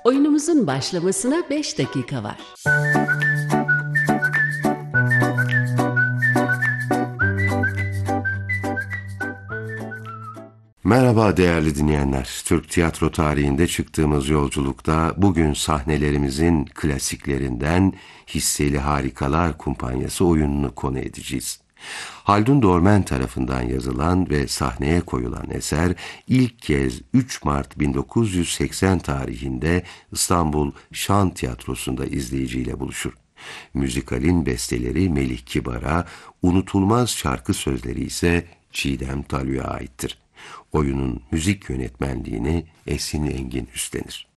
Oyunumuzun başlamasına 5 dakika var. Merhaba değerli dinleyenler. Türk tiyatro tarihinde çıktığımız yolculukta bugün sahnelerimizin klasiklerinden Hisseli Harikalar Kumpanyası oyununu konu edeceğiz. Haldun Dormen tarafından yazılan ve sahneye koyulan eser ilk kez 3 Mart 1980 tarihinde İstanbul Şan Tiyatrosu'nda izleyiciyle buluşur. Müzikalin besteleri Melih Kibar'a, unutulmaz şarkı sözleri ise Çiğdem Talü'ye aittir. Oyunun müzik yönetmenliğini Esin Engin üstlenir.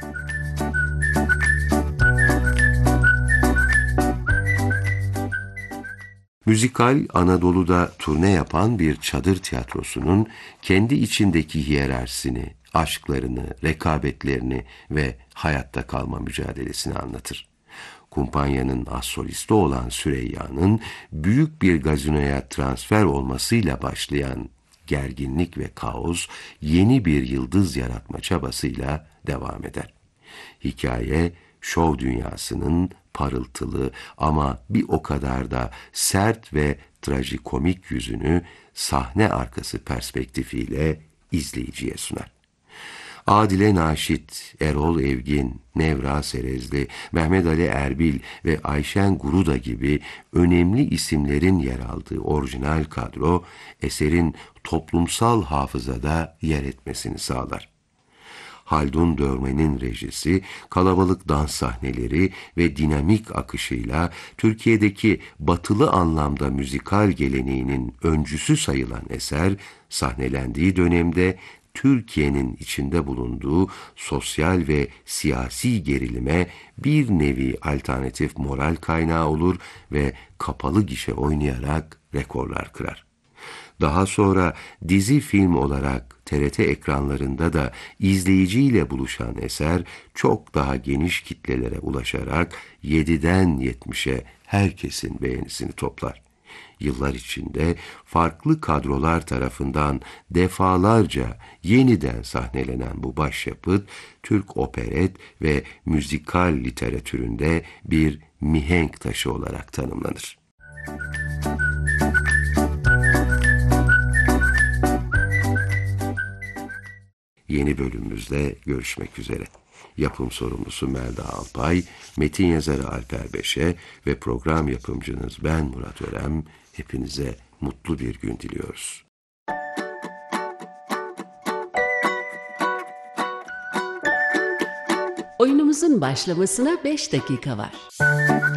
Müzikal, Anadolu'da turne yapan bir çadır tiyatrosunun kendi içindeki hiyerarşisini, aşklarını, rekabetlerini ve hayatta kalma mücadelesini anlatır. Kumpanyanın as-solisti olan Süreyya'nın büyük bir gazinoya transfer olmasıyla başlayan gerginlik ve kaos yeni bir yıldız yaratma çabasıyla devam eder. Hikaye, şov dünyasının parıltılı ama bir o kadar da sert ve trajikomik yüzünü sahne arkası perspektifiyle izleyiciye sunar. Adile Naşit, Erol Evgin, Nevra Serezli, Mehmet Ali Erbil ve Ayşen Guruda gibi önemli isimlerin yer aldığı orijinal kadro, eserin toplumsal hafızada yer etmesini sağlar. Haldun Dormen'in rejisi, kalabalık dans sahneleri ve dinamik akışıyla Türkiye'deki batılı anlamda müzikal geleneğinin öncüsü sayılan eser, sahnelendiği dönemde Türkiye'nin içinde bulunduğu sosyal ve siyasi gerilime bir nevi alternatif moral kaynağı olur ve kapalı gişe oynayarak rekorlar kırar. Daha sonra dizi film olarak TRT ekranlarında da izleyiciyle buluşan eser çok daha geniş kitlelere ulaşarak 7'den 70'e herkesin beğenisini toplar. Yıllar içinde farklı kadrolar tarafından defalarca yeniden sahnelenen bu başyapıt, Türk operet ve müzikal literatüründe bir mihenk taşı olarak tanımlanır. Yeni bölümümüzde görüşmek üzere. Yapım sorumlusu Melda Alpay, metin yazarı Alper Beşe ve program yapımcınız ben Murat Örem. Hepinize mutlu bir gün diliyoruz. Oyunumuzun başlamasına 5 dakika var.